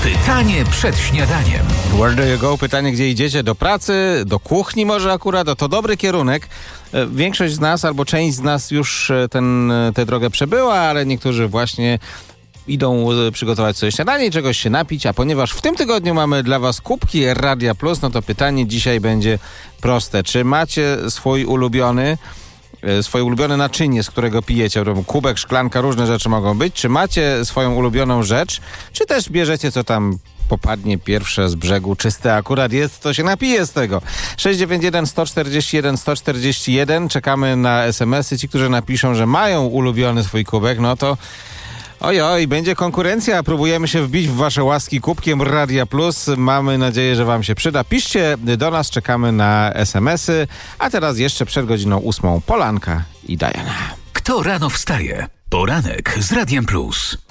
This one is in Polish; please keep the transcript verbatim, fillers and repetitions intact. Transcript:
Pytanie przed śniadaniem. Where do you go? Pytanie, gdzie idziecie? Do pracy, do kuchni może akurat? To dobry kierunek. Większość z nas albo część z nas już ten, tę drogę przebyła, ale niektórzy właśnie idą przygotować sobie śniadanie i czegoś się napić, a ponieważ w tym tygodniu mamy dla was kubki Radia Plus, no to pytanie dzisiaj będzie proste. Czy macie swój ulubiony swoje ulubione naczynie, z którego pijecie? Kubek, szklanka, różne rzeczy mogą być. Czy macie swoją ulubioną rzecz? Czy też bierzecie co tam popadnie pierwsze z brzegu, czyste akurat jest, to się napije z tego. sześć dziewięć jeden, sto czterdzieści jeden, sto czterdzieści jeden. Czekamy na es em esy. Ci, którzy napiszą, że mają ulubiony swój kubek, no to ojoj, będzie konkurencja. Próbujemy się wbić w wasze łaski kubkiem Radia Plus. Mamy nadzieję, że wam się przyda. Piszcie do nas, czekamy na es em esy. A teraz jeszcze przed godziną ósmą Polanka i Diana. Kto rano wstaje? Poranek z Radiem Plus.